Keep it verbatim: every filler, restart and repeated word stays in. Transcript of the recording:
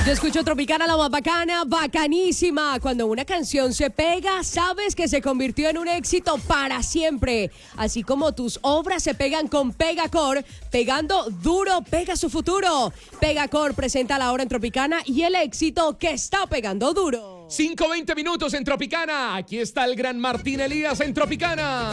Yo escucho Tropicana, la más bacana, bacanísima. Cuando una canción se pega, sabes que se convirtió en un éxito para siempre. Así como tus obras se pegan con Pegacor, pegando duro pega su futuro. Pegacor presenta la hora en Tropicana y el éxito que está pegando duro. cinco veinte minutos en Tropicana. Aquí está el gran Martín Elías en Tropicana.